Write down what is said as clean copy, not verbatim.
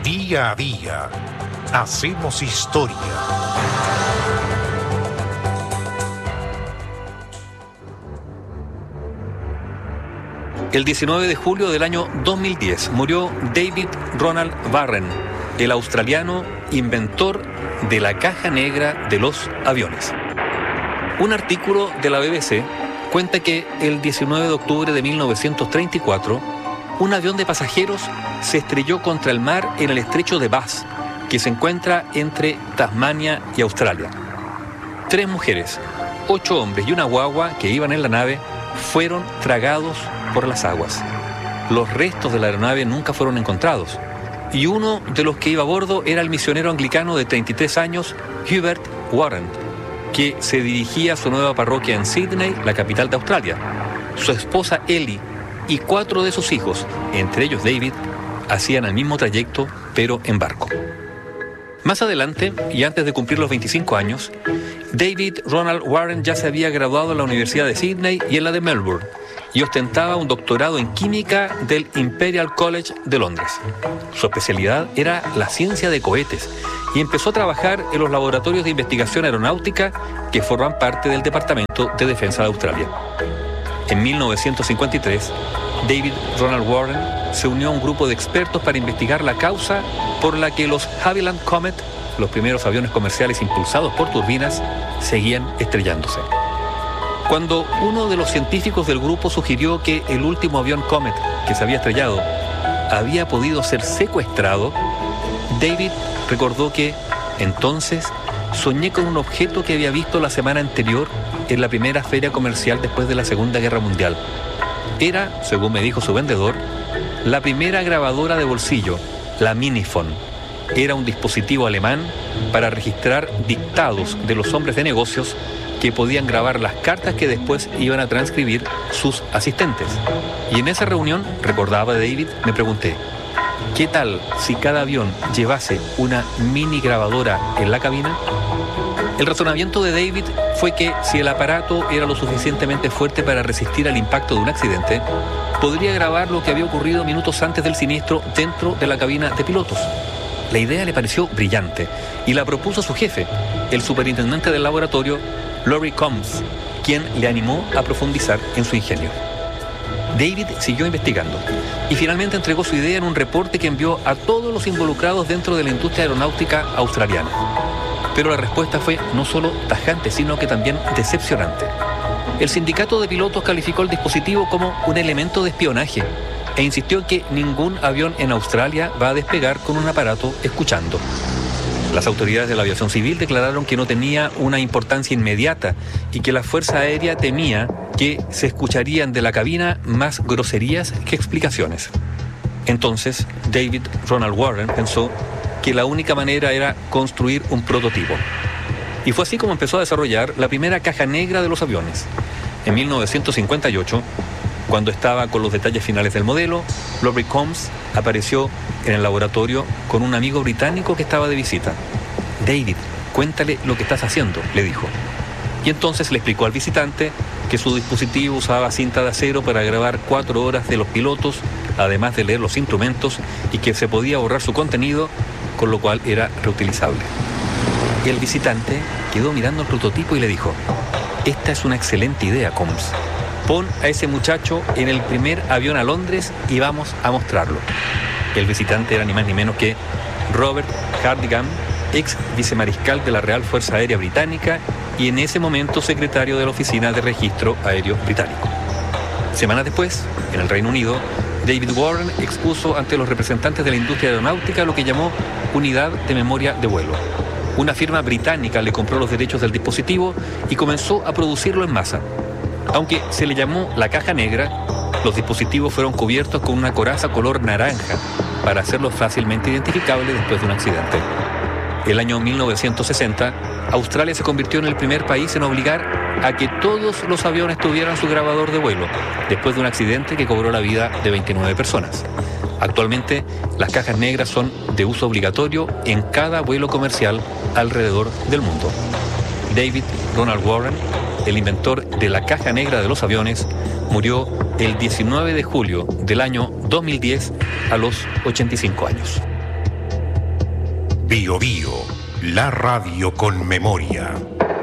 Día a día hacemos historia. El 19 de julio del año 2010 murió David Ronald Warren, el australiano inventor de la caja negra de los aviones. Un artículo de la BBC cuenta que el 19 de octubre de 1934, un avión de pasajeros se estrelló contra el mar en el estrecho de Bass, que se encuentra entre Tasmania y Australia. 3 mujeres, 8 hombres y una guagua que iban en la nave fueron tragados por las aguas. Los restos de la aeronave nunca fueron encontrados, y uno de los que iba a bordo era el misionero anglicano de 33 años, Hubert Warren, que se dirigía a su nueva parroquia en Sydney, la capital de Australia. Su esposa Ellie y 4 de sus hijos, entre ellos David, hacían el mismo trayecto, pero en barco. Más adelante, y antes de cumplir los 25 años, David Ronald Warren ya se había graduado en la Universidad de Sydney y en la de Melbourne, y ostentaba un doctorado en química del Imperial College de Londres. Su especialidad era la ciencia de cohetes, y empezó a trabajar en los laboratorios de investigación aeronáutica que forman parte del Departamento de Defensa de Australia. En 1953, David Ronald Warren se unió a un grupo de expertos para investigar la causa por la que los Havilland Comet, los primeros aviones comerciales impulsados por turbinas, seguían estrellándose. Cuando uno de los científicos del grupo sugirió que el último avión Comet que se había estrellado había podido ser secuestrado, David recordó que entonces soñé con un objeto que había visto la semana anterior en la primera feria comercial después de la Segunda Guerra Mundial. Era, según me dijo su vendedor, la primera grabadora de bolsillo, la Minifone. Era un dispositivo alemán para registrar dictados de los hombres de negocios que podían grabar las cartas que después iban a transcribir sus asistentes. Y en esa reunión, recordaba David, me pregunté, ¿qué tal si cada avión llevase una mini grabadora en la cabina? El razonamiento de David fue que si el aparato era lo suficientemente fuerte para resistir al impacto de un accidente, podría grabar lo que había ocurrido minutos antes del siniestro dentro de la cabina de pilotos. La idea le pareció brillante y la propuso a su jefe, el superintendente del laboratorio, Laurie Combs, quien le animó a profundizar en su ingenio. David siguió investigando y finalmente entregó su idea en un reporte que envió a todos los involucrados dentro de la industria aeronáutica australiana. Pero la respuesta fue no solo tajante, sino que también decepcionante. El sindicato de pilotos calificó el dispositivo como un elemento de espionaje e insistió en que ningún avión en Australia va a despegar con un aparato escuchando. Las autoridades de la aviación civil declararon que no tenía una importancia inmediata y que la Fuerza Aérea temía que se escucharían de la cabina más groserías que explicaciones. Entonces, David Ronald Warren pensó que la única manera era construir un prototipo. Y fue así como empezó a desarrollar la primera caja negra de los aviones. En 1958, cuando estaba con los detalles finales del modelo, Laurie Combs apareció en el laboratorio con un amigo británico que estaba de visita. David, cuéntale lo que estás haciendo, le dijo. Y entonces le explicó al visitante que su dispositivo usaba cinta de acero para grabar 4 horas de los pilotos, además de leer los instrumentos, y que se podía borrar su contenido, con lo cual era reutilizable. El visitante quedó mirando el prototipo y le dijo, esta es una excelente idea, Combs. Pon a ese muchacho en el primer avión a Londres y vamos a mostrarlo. El visitante era ni más ni menos que Robert Hardigan, ex vicemariscal de la Real Fuerza Aérea Británica y en ese momento secretario de la Oficina de Registro Aéreo Británico. Semanas después, en el Reino Unido, David Warren expuso ante los representantes de la industria aeronáutica lo que llamó Unidad de Memoria de Vuelo. Una firma británica le compró los derechos del dispositivo y comenzó a producirlo en masa. Aunque se le llamó la caja negra, los dispositivos fueron cubiertos con una coraza color naranja para hacerlos fácilmente identificables después de un accidente. El año 1960, Australia se convirtió en el primer país en obligar a que todos los aviones tuvieran su grabador de vuelo, después de un accidente que cobró la vida de 29 personas. Actualmente, las cajas negras son de uso obligatorio en cada vuelo comercial alrededor del mundo. David Ronald Warren, el inventor de la caja negra de los aviones, murió el 19 de julio del año 2010 a los 85 años. Bio Bio, la radio con memoria.